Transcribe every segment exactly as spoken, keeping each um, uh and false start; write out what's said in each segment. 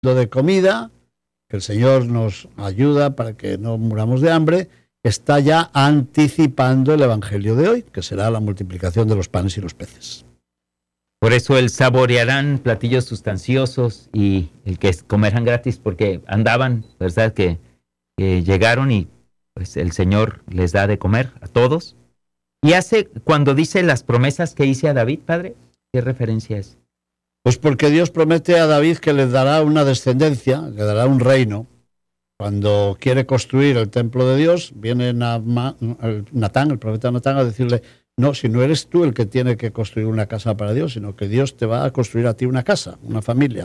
de comida, que el Señor nos ayuda para que no muramos de hambre, está ya anticipando el Evangelio de hoy, que será la multiplicación de los panes y los peces. Por eso el saborearán platillos sustanciosos y el que comerán gratis, porque andaban, ¿verdad? Que, que llegaron y pues el Señor les da de comer a todos. Y hace, cuando dice las promesas que hice a David, Padre, ¿qué referencia es? Pues porque Dios promete a David que le dará una descendencia, le dará un reino. Cuando quiere construir el templo de Dios, viene Natán, el profeta Natán, a decirle: no, si no eres tú el que tiene que construir una casa para Dios, sino que Dios te va a construir a ti una casa, una familia.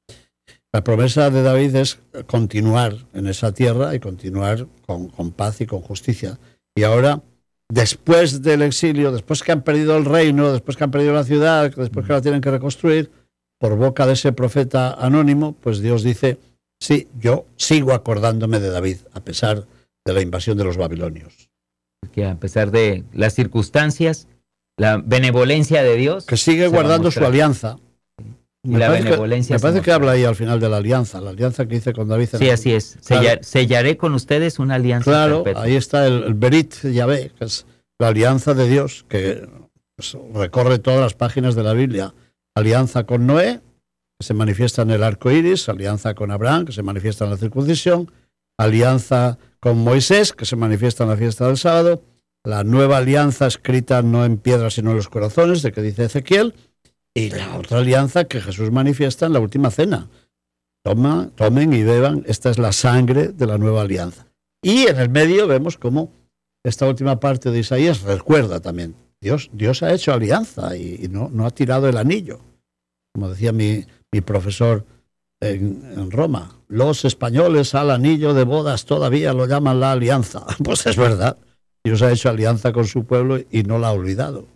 La promesa de David es continuar en esa tierra y continuar con, con paz y con justicia. Y ahora, después del exilio, después que han perdido el reino, después que han perdido la ciudad, después que la tienen que reconstruir, por boca de ese profeta anónimo, pues Dios dice: sí, yo sigo acordándome de David, a pesar de la invasión de los babilonios. Que a pesar de las circunstancias, la benevolencia de Dios... Que sigue guardando su alianza. Y me la benevolencia... Que, me parece que habla ahí al final de la alianza, la alianza que hice con David. Sí, así es. Claro. Sellar, sellaré con ustedes una alianza Claro, perpetua. Ahí está el, el Berit Yahvé, que es la alianza de Dios, que pues, recorre todas las páginas de la Biblia. Alianza con Noé, que se manifiesta en el arco iris, alianza con Abraham, que se manifiesta en la circuncisión, alianza con Moisés, que se manifiesta en la fiesta del sábado, la nueva alianza escrita no en piedra sino en los corazones, de que dice Ezequiel, y la otra alianza que Jesús manifiesta en la última cena. Toma, tomen y beban, esta es la sangre de la nueva alianza. Y en el medio vemos cómo esta última parte de Isaías recuerda también, Dios, Dios ha hecho alianza y, y no, no ha tirado el anillo. Como decía mi, mi profesor en, en Roma, los españoles al anillo de bodas todavía lo llaman la alianza. Pues es verdad, Dios ha hecho alianza con su pueblo y no la ha olvidado.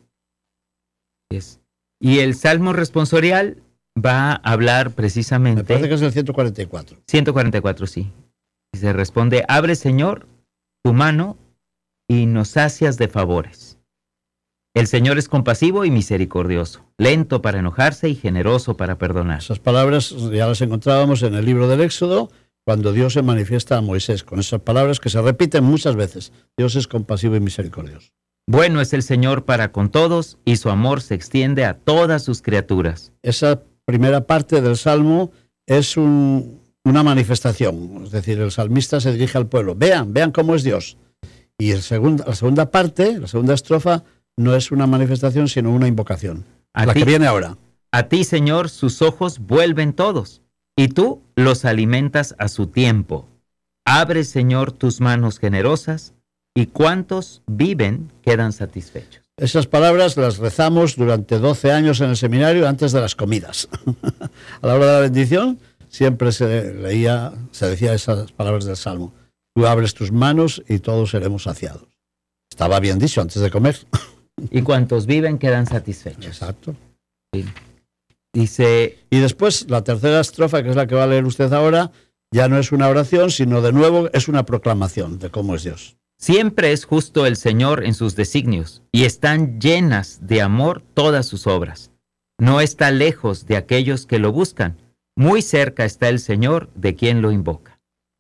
Y el Salmo responsorial va a hablar precisamente... Me parece que es el ciento cuarenta y cuatro. ciento cuarenta y cuatro, sí. Y se responde: abre, Señor, tu mano y nos sacias de favores. El Señor es compasivo y misericordioso, lento para enojarse y generoso para perdonar. Esas palabras ya las encontrábamos en el libro del Éxodo, cuando Dios se manifiesta a Moisés, con esas palabras que se repiten muchas veces. Dios es compasivo y misericordioso. Bueno es el Señor para con todos, y su amor se extiende a todas sus criaturas. Esa primera parte del Salmo es un, una manifestación, es decir, el salmista se dirige al pueblo. Vean, vean cómo es Dios. Y el segundo, la segunda parte, la segunda estrofa, no es una manifestación, sino una invocación. A la ti, que viene ahora. A ti, Señor, sus ojos vuelven todos, y tú los alimentas a su tiempo. Abre, Señor, tus manos generosas, y cuantos viven quedan satisfechos. Esas palabras las rezamos durante doce años en el seminario antes de las comidas. A la hora de la bendición siempre se leía, se decía esas palabras del Salmo. Tú abres tus manos y todos seremos saciados. Estaba bien dicho antes de comer. Y cuantos viven quedan satisfechos. Exacto. Sí. Dice... Y después la tercera estrofa, que es la que va a leer usted ahora, ya no es una oración, sino de nuevo es una proclamación de cómo es Dios. Siempre es justo el Señor en sus designios, y están llenas de amor todas sus obras. No está lejos de aquellos que lo buscan, muy cerca está el Señor de quien lo invoca.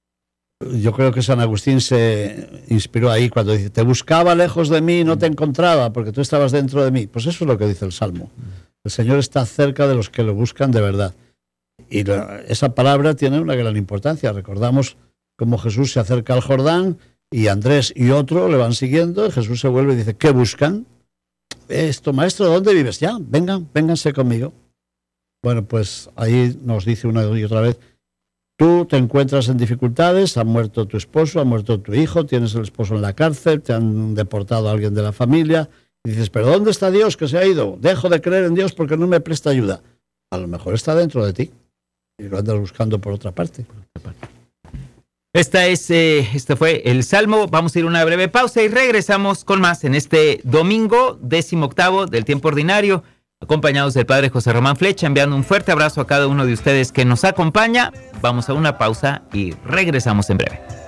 Yo creo que San Agustín se inspiró ahí cuando dice: te buscaba lejos de mí y no te encontraba, porque tú estabas dentro de mí. Pues eso es lo que dice el Salmo. El Señor está cerca de los que lo buscan de verdad. Y la, esa palabra tiene una gran importancia. Recordamos cómo Jesús se acerca al Jordán y Andrés y otro le van siguiendo, y Jesús se vuelve y dice: ¿qué buscan? Esto, maestro, ¿dónde vives? Ya, vengan, vénganse conmigo. Bueno, pues ahí nos dice una y otra vez: tú te encuentras en dificultades, ha muerto tu esposo, ha muerto tu hijo, tienes el esposo en la cárcel, te han deportado a alguien de la familia, y dices: ¿pero dónde está Dios que se ha ido? Dejo de creer en Dios porque no me presta ayuda. A lo mejor está dentro de ti y lo andas buscando por otra parte. Por otra parte. Esta es, eh, este fue el Salmo. Vamos a ir a una breve pausa y regresamos con más en este domingo décimo octavo del tiempo ordinario, acompañados del Padre José Román Flecha, enviando un fuerte abrazo a cada uno de ustedes que nos acompaña. Vamos a una pausa y regresamos en breve.